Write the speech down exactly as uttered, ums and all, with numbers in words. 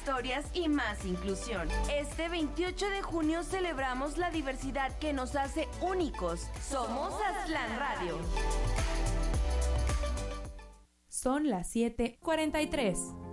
historias y más inclusión. Este veintiocho de junio celebramos la diversidad que nos hace únicos. Somos Aztlán Radio. Son las siete cuarenta y tres.